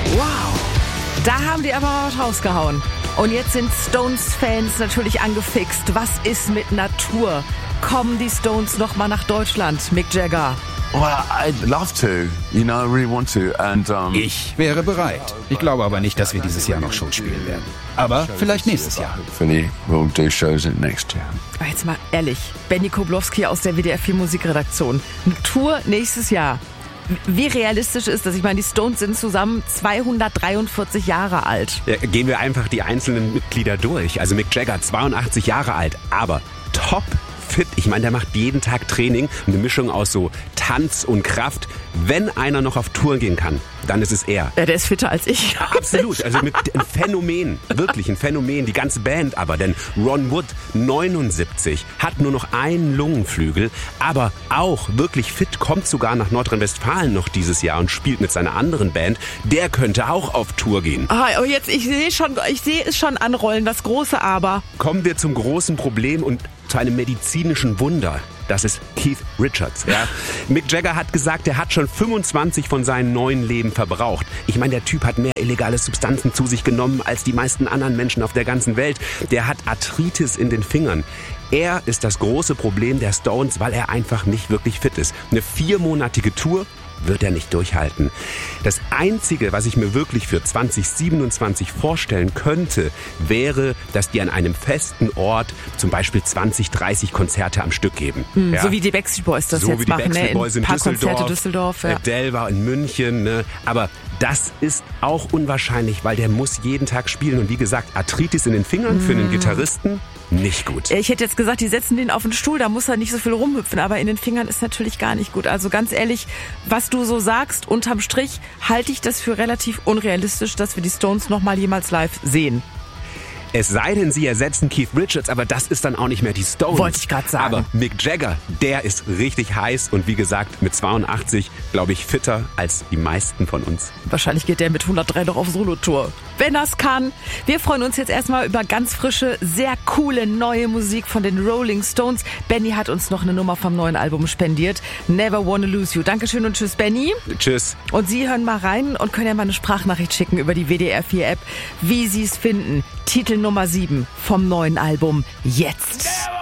Wow, da haben die aber mal was rausgehauen. Und jetzt sind Stones-Fans natürlich angefixt. Was ist mit Natur? Kommen die Stones noch mal nach Deutschland, Mick Jagger? Well, I'd love to. I really want to. And ich wäre bereit. Ich glaube aber nicht, dass wir dieses Jahr noch Shows spielen werden. Aber vielleicht nächstes Jahr. hopefully we'll do shows next year. Aber jetzt mal ehrlich, Benny Koblowski aus der WDR 4 Musikredaktion. Eine Tour nächstes Jahr. Wie realistisch ist das? Ich meine, die Stones sind zusammen 243 Jahre alt. Ja, gehen wir einfach die einzelnen Mitglieder durch. Also Mick Jagger, 82 Jahre alt, aber top fit. Ich meine, der macht jeden Tag Training. Eine Mischung aus so Tanz und Kraft. Wenn einer noch auf Tour gehen kann, dann ist es er. Ja, der ist fitter als ich. Ja, absolut. Also mit ein Phänomen. Wirklich ein Phänomen. Die ganze Band aber. Denn Ron Wood, 79, hat nur noch einen Lungenflügel. Aber auch wirklich fit, kommt sogar nach Nordrhein-Westfalen noch dieses Jahr und spielt mit seiner anderen Band. Der könnte auch auf Tour gehen. Aber jetzt, ich sehe es schon anrollen, das große Aber. Kommen wir zum großen Problem und zu einem medizinischen Wunder. Das ist Keith Richards. Ja. Mick Jagger hat gesagt, er hat schon 25 von seinen 9 Leben verbraucht. Ich meine, der Typ hat mehr illegale Substanzen zu sich genommen als die meisten anderen Menschen auf der ganzen Welt. Der hat Arthritis in den Fingern. Er ist das große Problem der Stones, weil er einfach nicht wirklich fit ist. Eine 4-monatige Tour wird er nicht durchhalten. Das Einzige, was ich mir wirklich für 2027 vorstellen könnte, wäre, dass die an einem festen Ort zum Beispiel 20, 30 Konzerte am Stück geben. Ja? So wie die Backstreet Boys das so jetzt wie die machen, Backstreet Boys in in ein paar Konzerte Düsseldorf. Ja. Adele war in München. Ne? Aber das ist auch unwahrscheinlich, weil der muss jeden Tag spielen. Und wie gesagt, Arthritis in den Fingern für einen Gitarristen nicht gut. Ich hätte jetzt gesagt, die setzen den auf den Stuhl, da muss er nicht so viel rumhüpfen, aber in den Fingern ist natürlich gar nicht gut. Also ganz ehrlich, was du so sagst, unterm Strich halte ich das für relativ unrealistisch, dass wir die Stones noch mal jemals live sehen. Es sei denn, sie ersetzen Keith Richards, aber das ist dann auch nicht mehr die Stones. Wollte ich gerade sagen. Aber Mick Jagger, der ist richtig heiß und wie gesagt, mit 82, glaube ich, fitter als die meisten von uns. Wahrscheinlich geht der mit 103 noch auf Solotour. Wenn das kann. Wir freuen uns jetzt erstmal über ganz frische, sehr coole neue Musik von den Rolling Stones. Benny hat uns noch eine Nummer vom neuen Album spendiert. Never Wanna Lose You. Dankeschön und tschüss, Benny. Tschüss. Und Sie hören mal rein und können ja mal eine Sprachnachricht schicken über die WDR 4 App, wie Sie es finden. Titel Nummer 7 vom neuen Album jetzt.